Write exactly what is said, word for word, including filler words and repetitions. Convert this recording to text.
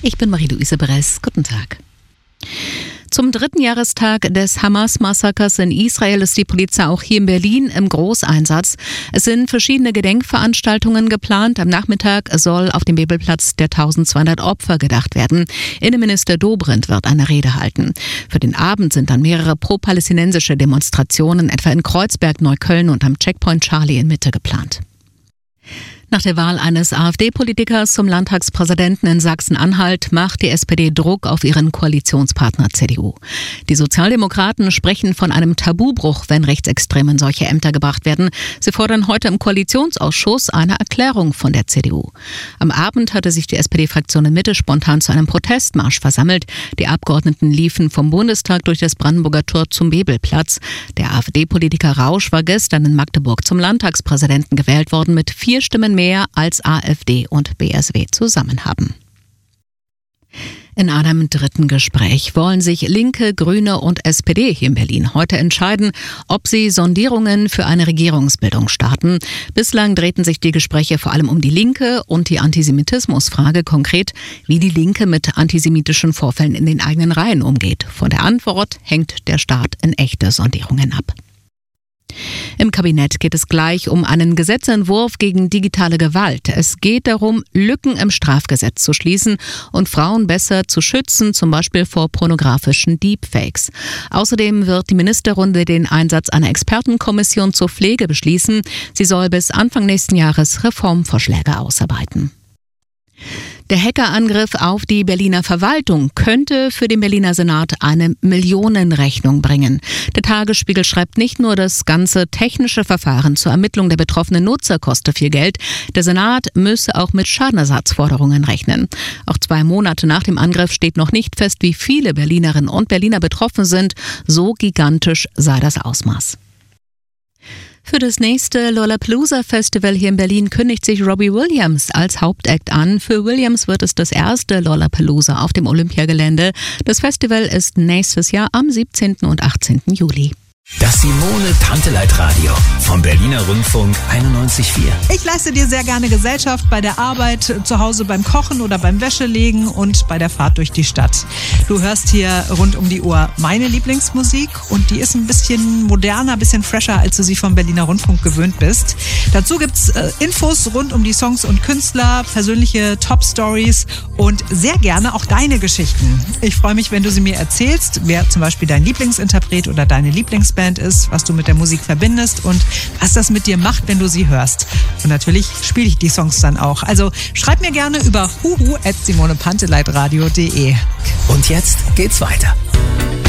Ich bin Marie-Louise Beres. Guten Tag. Zum dritten Jahrestag des Hamas-Massakers in Israel ist die Polizei auch hier in Berlin im Großeinsatz. Es sind verschiedene Gedenkveranstaltungen geplant. Am Nachmittag soll auf dem Bebelplatz der eintausendzweihundert Opfer gedacht werden. Innenminister Dobrindt wird eine Rede halten. Für den Abend sind dann mehrere pro-palästinensische Demonstrationen, etwa in Kreuzberg, Neukölln und am Checkpoint Charlie in Mitte geplant. Nach der Wahl eines AfD-Politikers zum Landtagspräsidenten in Sachsen-Anhalt macht die S P D Druck auf ihren Koalitionspartner C D U. Die Sozialdemokraten sprechen von einem Tabubruch, wenn Rechtsextreme in solche Ämter gebracht werden. Sie fordern heute im Koalitionsausschuss eine Erklärung von der C D U. Am Abend hatte sich die S P D-Fraktion in Mitte spontan zu einem Protestmarsch versammelt. Die Abgeordneten liefen vom Bundestag durch das Brandenburger Tor zum Bebelplatz. Der AfD-Politiker Rausch war gestern in Magdeburg zum Landtagspräsidenten gewählt worden mit vier Stimmen mehr mehr als AfD und B S W zusammen haben. In einem dritten Gespräch wollen sich Linke, Grüne und S P D hier in Berlin heute entscheiden, ob sie Sondierungen für eine Regierungsbildung starten. Bislang drehten sich die Gespräche vor allem um die Linke und die Antisemitismusfrage, konkret, wie die Linke mit antisemitischen Vorfällen in den eigenen Reihen umgeht. Von der Antwort hängt der Staat in echte Sondierungen ab. Im Kabinett geht es gleich um einen Gesetzentwurf gegen digitale Gewalt. Es geht darum, Lücken im Strafgesetz zu schließen und Frauen besser zu schützen, zum Beispiel vor pornografischen Deepfakes. Außerdem wird die Ministerrunde den Einsatz einer Expertenkommission zur Pflege beschließen. Sie soll bis Anfang nächsten Jahres Reformvorschläge ausarbeiten. Der Hackerangriff auf die Berliner Verwaltung könnte für den Berliner Senat eine Millionenrechnung bringen. Der Tagesspiegel schreibt, nicht nur das ganze technische Verfahren zur Ermittlung der betroffenen Nutzer koste viel Geld. Der Senat müsse auch mit Schadenersatzforderungen rechnen. Auch zwei Monate nach dem Angriff steht noch nicht fest, wie viele Berlinerinnen und Berliner betroffen sind. So gigantisch sei das Ausmaß. Für das nächste Lollapalooza-Festival hier in Berlin kündigt sich Robbie Williams als Hauptact an. Für Williams wird es das erste Lollapalooza auf dem Olympiagelände. Das Festival ist nächstes Jahr am siebzehnten und achtzehnten Juli. Das Simone-Tanteleit-Radio vom Berliner Rundfunk einundneunzig Komma vier. Ich leiste dir sehr gerne Gesellschaft bei der Arbeit, zu Hause beim Kochen oder beim Wäschelegen und bei der Fahrt durch die Stadt. Du hörst hier rund um die Uhr meine Lieblingsmusik und die ist ein bisschen moderner, ein bisschen fresher, als du sie vom Berliner Rundfunk gewöhnt bist. Dazu gibt's äh, Infos rund um die Songs und Künstler, persönliche Top-Stories und sehr gerne auch deine Geschichten. Ich freue mich, wenn du sie mir erzählst, wer zum Beispiel dein Lieblingsinterpret oder deine Lieblingsband ist, was du mit der Musik verbindest und was das mit dir macht, wenn du sie hörst. Und natürlich spiele ich die Songs dann auch. Also schreib mir gerne über huhu at simone panteleit radio punkt de. Und jetzt geht's weiter.